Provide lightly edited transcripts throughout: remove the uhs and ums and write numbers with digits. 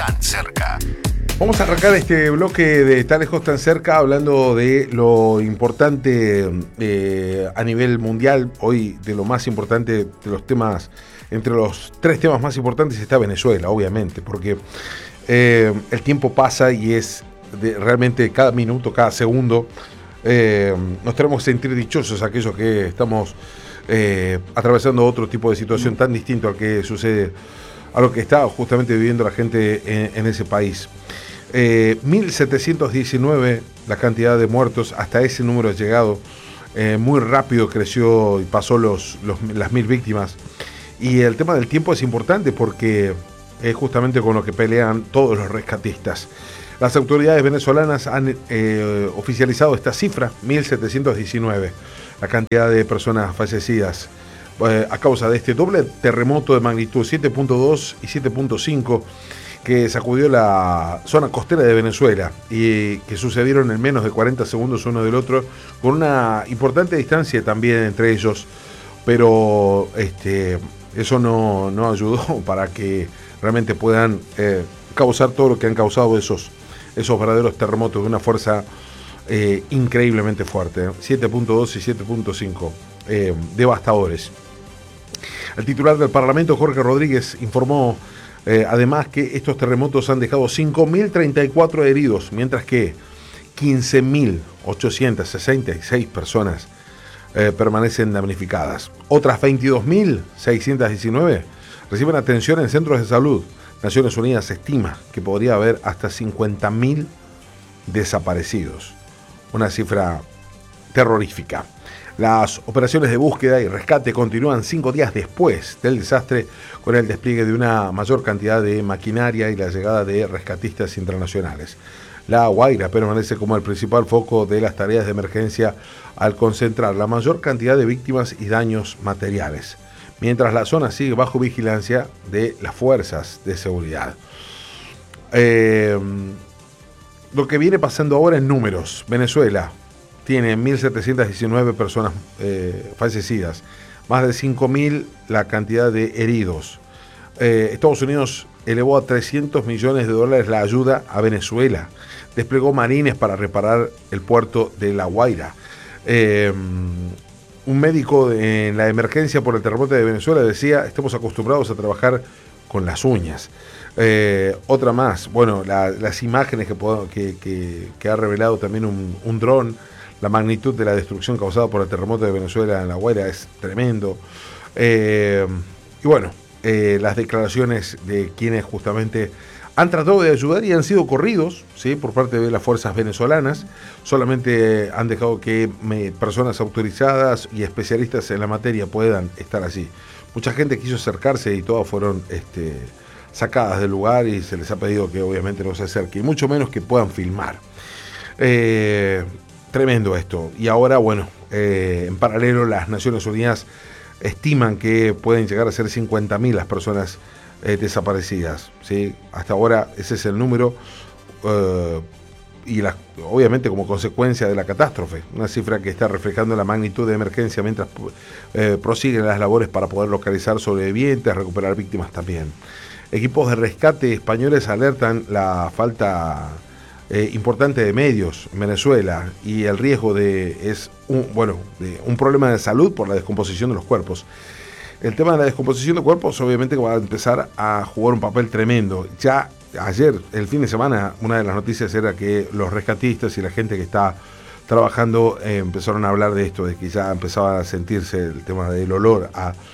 tan cerca. Vamos a arrancar este bloque de Tan lejos, tan cerca, hablando de lo importante a nivel mundial. Hoy, de lo más importante, de los temas, entre los 3 temas más importantes está Venezuela, obviamente, porque el tiempo pasa y es realmente cada minuto, cada segundo, nos tenemos que sentir dichosos aquellos que estamos atravesando otro tipo de situación tan distinto al que sucede, a lo que está justamente viviendo la gente en ese país. 1.719 la cantidad de muertos, hasta ese número ha llegado, muy rápido creció y pasó las 1.000 víctimas. Y el tema del tiempo es importante porque es justamente con lo que pelean todos los rescatistas. Las autoridades venezolanas han oficializado esta cifra, 1.719, la cantidad de personas fallecidas a causa de este doble terremoto de magnitud 7.2 y 7.5 que sacudió la zona costera de Venezuela y que sucedieron en menos de 40 segundos uno del otro, con una importante distancia también entre ellos, pero eso no ayudó para que realmente puedan causar todo lo que han causado esos verdaderos terremotos de una fuerza increíblemente fuerte, 7.2 y 7.5, devastadores. El titular del Parlamento, Jorge Rodríguez, informó además que estos terremotos han dejado 5.034 heridos, mientras que 15.866 personas permanecen damnificadas. Otras 22.619 reciben atención en centros de salud. Naciones Unidas estima que podría haber hasta 50.000 desaparecidos. Una cifra terrorífica. Las operaciones de búsqueda y rescate continúan 5 días después del desastre, con el despliegue de una mayor cantidad de maquinaria y la llegada de rescatistas internacionales. La Guaira permanece como el principal foco de las tareas de emergencia al concentrar la mayor cantidad de víctimas y daños materiales, mientras la zona sigue bajo vigilancia de las fuerzas de seguridad. Lo que viene pasando ahora en números: Venezuela tiene 1.719 personas fallecidas, más de 5.000 la cantidad de heridos. Estados Unidos elevó a $300 millones la ayuda a Venezuela, desplegó marines para reparar el puerto de La Guaira. Un médico en la emergencia por el terremoto de Venezuela decía: estamos acostumbrados a trabajar con las uñas. Otra más, bueno, las imágenes que ha revelado también un dron, la magnitud de la destrucción causada por el terremoto de Venezuela en La Guaira es tremendo. Y bueno, las declaraciones de quienes justamente han tratado de ayudar y han sido corridos, ¿sí?, por parte de las fuerzas venezolanas. Solamente han dejado que personas autorizadas y especialistas en la materia puedan estar allí. Mucha gente quiso acercarse y todas fueron sacadas del lugar y se les ha pedido que obviamente no se acerquen, y mucho menos que puedan filmar. Tremendo esto. Y ahora, bueno, en paralelo las Naciones Unidas estiman que pueden llegar a ser 50.000 las personas desaparecidas, ¿sí? Hasta ahora ese es el número, y obviamente como consecuencia de la catástrofe, una cifra que está reflejando la magnitud de emergencia mientras prosiguen las labores para poder localizar sobrevivientes, recuperar víctimas también. Equipos de rescate españoles alertan la falta importante de medios en Venezuela y el riesgo de un problema de salud por la descomposición de los cuerpos. El tema de la descomposición de cuerpos obviamente va a empezar a jugar un papel tremendo. Ya ayer, el fin de semana, una de las noticias era que los rescatistas y la gente que está trabajando empezaron a hablar de esto, de que ya empezaba a sentirse el tema del olor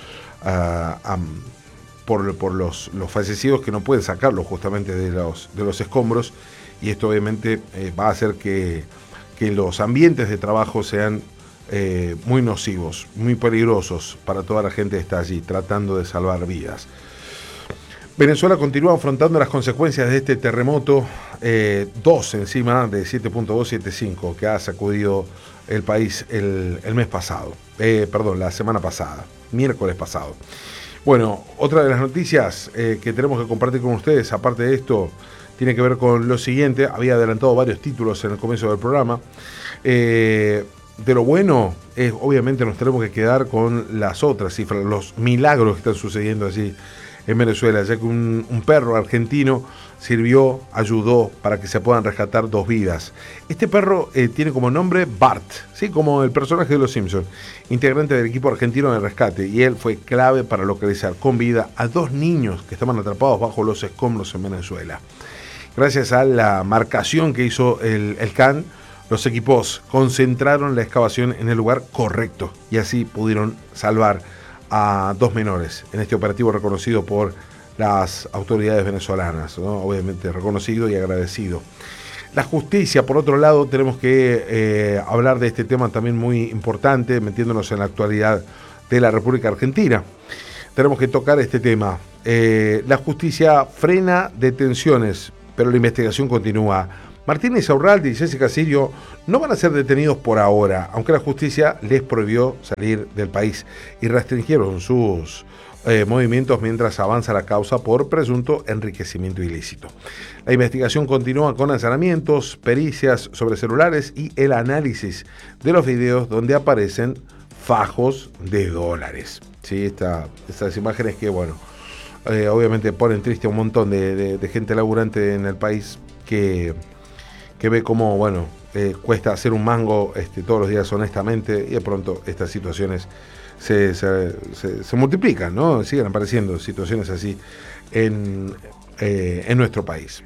por los fallecidos, que no pueden sacarlos justamente de los escombros, y esto obviamente va a hacer que los ambientes de trabajo sean muy nocivos, muy peligrosos para toda la gente que está allí tratando de salvar vidas. Venezuela continúa afrontando las consecuencias de este terremoto 2 encima de 7.275 que ha sacudido el país el mes pasado, la semana pasada, miércoles pasado. Bueno, otra de las noticias que tenemos que compartir con ustedes, aparte de esto, tiene que ver con lo siguiente. Había adelantado varios títulos en el comienzo del programa. De lo bueno es, obviamente, nos tenemos que quedar con las otras cifras, los milagros que están sucediendo allí en Venezuela, ya que un perro argentino ayudó para que se puedan rescatar 2 vidas. Este perro tiene como nombre Bart, ¿sí? Como el personaje de Los Simpsons, integrante del equipo argentino de rescate, y él fue clave para localizar con vida a 2 niños que estaban atrapados bajo los escombros en Venezuela. Gracias a la marcación que hizo el CAN, los equipos concentraron la excavación en el lugar correcto y así pudieron salvar a 2 menores en este operativo reconocido por las autoridades venezolanas, ¿no? Obviamente reconocido y agradecido. La justicia, por otro lado, tenemos que hablar de este tema también muy importante, metiéndonos en la actualidad de la República Argentina. Tenemos que tocar este tema. La justicia frena detenciones, pero la investigación continúa. Martínez Aurralde y Jessica Sirio no van a ser detenidos por ahora, aunque la justicia les prohibió salir del país y restringieron sus movimientos mientras avanza la causa por presunto enriquecimiento ilícito. La investigación continúa con allanamientos, pericias sobre celulares y el análisis de los videos donde aparecen fajos de dólares. Sí, estas imágenes que, bueno, obviamente ponen triste a un montón de gente laburante en el país que ve cómo, bueno, cuesta hacer un mango todos los días honestamente, y de pronto estas situaciones se multiplican, ¿no? Siguen apareciendo situaciones así en nuestro país.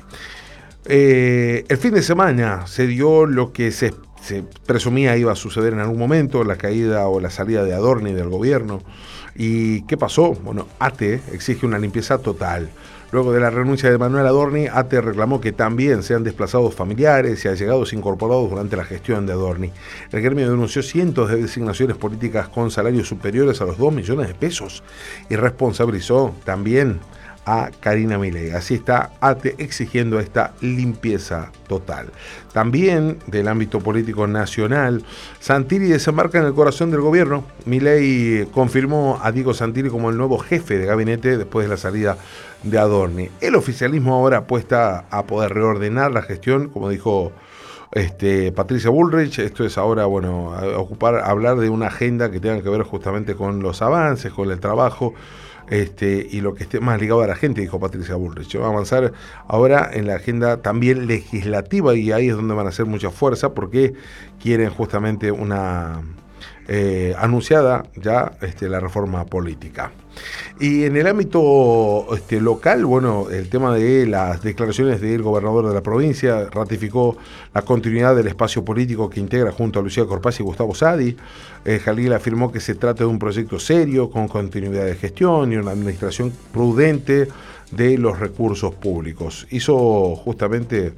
El fin de semana se dio lo que se presumía iba a suceder en algún momento, la caída o la salida de Adorni del gobierno. ¿Y qué pasó? Bueno, ATE exige una limpieza total. Luego de la renuncia de Manuel Adorni, ATE reclamó que también sean desplazados familiares y allegados incorporados durante la gestión de Adorni. El gremio denunció cientos de designaciones políticas con salarios superiores a los 2 millones de pesos y responsabilizó también a Karina Milei. Así está ATE exigiendo esta limpieza total. También del ámbito político nacional, Santilli desembarca en el corazón del gobierno. Milei confirmó a Diego Santilli como el nuevo jefe de gabinete después de la salida de Adorni. El oficialismo ahora apuesta a poder reordenar la gestión, como dijo Patricia Bullrich. Esto es ahora, bueno, hablar de una agenda que tenga que ver justamente con los avances, con el trabajo, y lo que esté más ligado a la gente, dijo Patricia Bullrich. Va a avanzar ahora en la agenda también legislativa, y ahí es donde van a hacer mucha fuerza, porque quieren justamente una anunciada ya la reforma política. Y en el ámbito local, bueno, el tema de las declaraciones del gobernador de la provincia ratificó la continuidad del espacio político que integra junto a Lucía Corpaz y Gustavo Sadi. Jalil afirmó que se trata de un proyecto serio, con continuidad de gestión y una administración prudente de los recursos públicos. Hizo justamente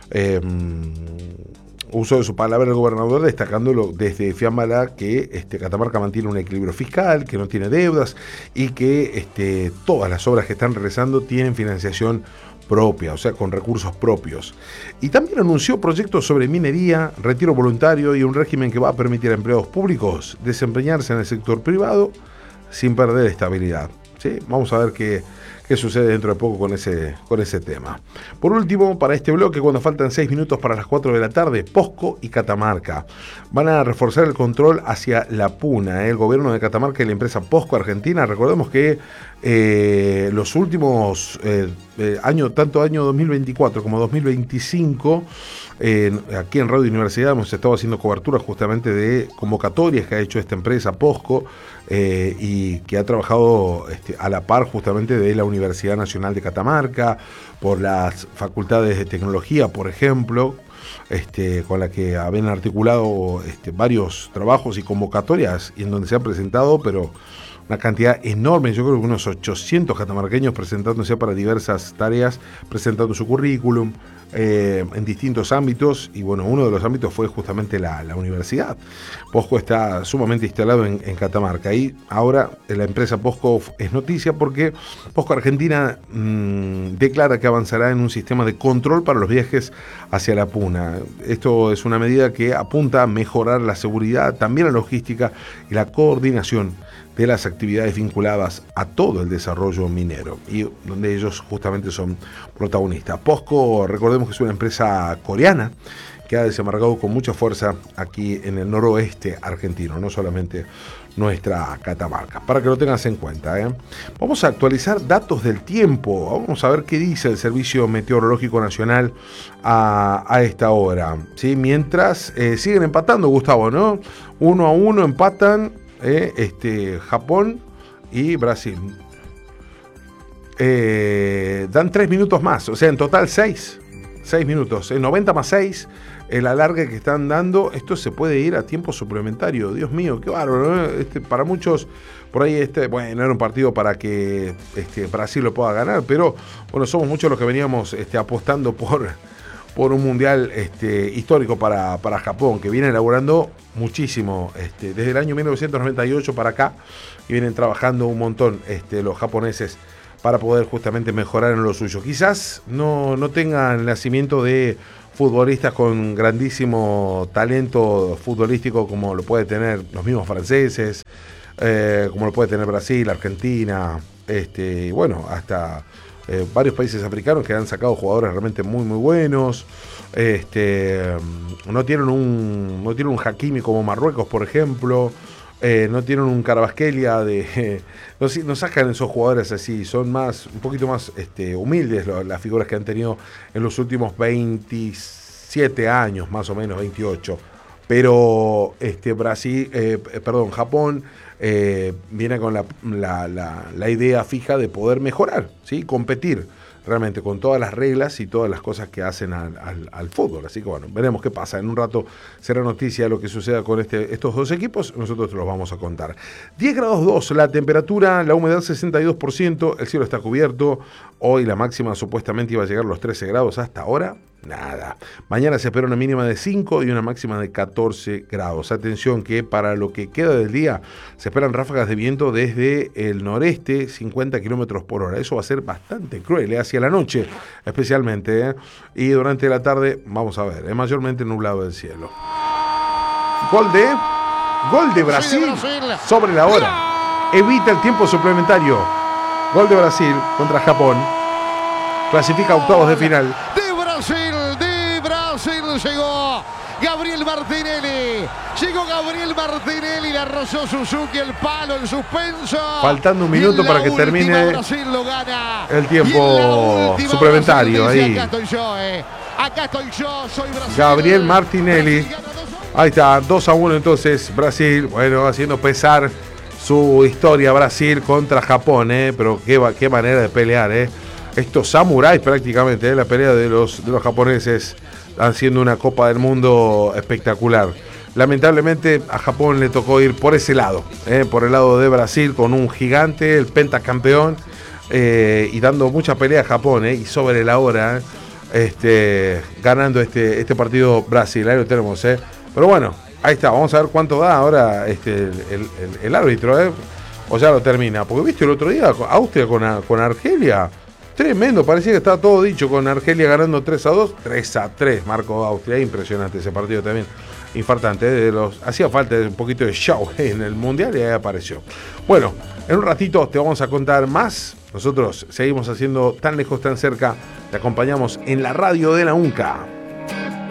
uso de su palabra el gobernador, destacándolo desde Fiambalá que Catamarca mantiene un equilibrio fiscal, que no tiene deudas y que todas las obras que están realizando tienen financiación propia, o sea, con recursos propios. Y también anunció proyectos sobre minería, retiro voluntario y un régimen que va a permitir a empleados públicos desempeñarse en el sector privado sin perder estabilidad. ¿Sí? Vamos a ver qué sucede dentro de poco con ese tema. Por último, para este bloque, cuando faltan 6 minutos para las 4 de la tarde, POSCO y Catamarca van a reforzar el control hacia la puna. El gobierno de Catamarca y la empresa POSCO Argentina, recordemos que los últimos años, tanto año 2024 como 2025, aquí en Radio Universidad hemos estado haciendo cobertura justamente de convocatorias que ha hecho esta empresa POSCO, y que ha trabajado a la par justamente de la Universidad Nacional de Catamarca, por las facultades de tecnología, por ejemplo, con la que habían articulado varios trabajos y convocatorias, y en donde se han presentado, pero una cantidad enorme, yo creo que unos 800 catamarqueños presentándose para diversas tareas, presentando su currículum en distintos ámbitos, y bueno, uno de los ámbitos fue justamente la universidad. POSCO está sumamente instalado en Catamarca, y ahora la empresa POSCO es noticia porque POSCO Argentina declara que avanzará en un sistema de control para los viajes hacia la puna. Esto es una medida que apunta a mejorar la seguridad, también la logística y la coordinación de las actividades vinculadas a todo el desarrollo minero, y donde ellos justamente son protagonistas. POSCO, recordemos que es una empresa coreana que ha desembarcado con mucha fuerza aquí en el noroeste argentino, no solamente nuestra Catamarca, para que lo tengas en cuenta. Vamos a actualizar datos del tiempo, vamos a ver qué dice el Servicio Meteorológico Nacional a esta hora, ¿sí? Mientras siguen empatando, Gustavo, ¿no? 1-1 empatan Japón y Brasil. Dan 3 minutos más, o sea, en total 6 minutos, 90 más 6, el alargue que están dando. Esto se puede ir a tiempo suplementario. Dios mío, qué bárbaro, ¿no? Para muchos, por ahí, bueno, era un partido para que Brasil lo pueda ganar, pero bueno, somos muchos los que veníamos apostando por un mundial histórico para Japón, que viene elaborando muchísimo desde el año 1998 para acá, y vienen trabajando un montón los japoneses para poder justamente mejorar en lo suyo. Quizás no tengan el nacimiento de futbolistas con grandísimo talento futbolístico como lo puede tener los mismos franceses, como lo puede tener Brasil, Argentina, bueno, hasta varios países africanos que han sacado jugadores realmente muy muy buenos. No tienen un Hakimi como Marruecos, por ejemplo. No tienen un Carabasquelia no sacan esos jugadores así, son un poquito más humildes las figuras que han tenido en los últimos 27 años, más o menos 28. Pero Japón viene con la idea fija de poder mejorar, ¿sí? Competir realmente con todas las reglas y todas las cosas que hacen al fútbol. Así que bueno, veremos qué pasa. En un rato será noticia lo que suceda con estos dos equipos. Nosotros te los vamos a contar. 10 grados 2 la temperatura, la humedad 62%, el cielo está cubierto. Hoy la máxima supuestamente iba a llegar a los 13 grados. Hasta ahora, nada. Mañana se espera una mínima de 5 y una máxima de 14 grados. Atención que para lo que queda del día se esperan ráfagas de viento desde el noreste, 50 kilómetros por hora. Eso va a ser bastante cruel, hacia la noche especialmente. Y durante la tarde, vamos a ver, mayormente nublado el cielo. Gol de Brasil sobre la hora. Evita el tiempo suplementario. Gol de Brasil contra Japón. Clasifica a octavos de final. De Brasil llegó Gabriel Martinelli. Llegó Gabriel Martinelli, le arrolló Suzuki el palo, el suspenso. Faltando un minuto para que termine Brasil lo gana. El tiempo suplementario ahí. Acá estoy yo, soy Brasil. Gabriel Martinelli. Ahí está, 2-1 entonces Brasil. Bueno, haciendo pesar su historia Brasil contra Japón, pero qué manera de pelear, Estos samuráis prácticamente, la pelea de los japoneses, haciendo una Copa del Mundo espectacular. Lamentablemente a Japón le tocó ir por ese lado, por el lado de Brasil, con un gigante, el pentacampeón, y dando mucha pelea a Japón, y sobre la hora, ganando este partido Brasil. Ahí lo tenemos, pero bueno, ahí está, vamos a ver cuánto da ahora el árbitro, o ya lo termina, porque viste el otro día Austria con Argelia. Tremendo, parecía que estaba todo dicho, con Argelia ganando 3-2, 3-3 marcó Austria. Impresionante ese partido también, infartante. Hacía falta un poquito de show en el Mundial y ahí apareció. Bueno, en un ratito te vamos a contar más. Nosotros seguimos haciendo Tan Lejos, Tan Cerca. Te acompañamos en la radio de la UNCA.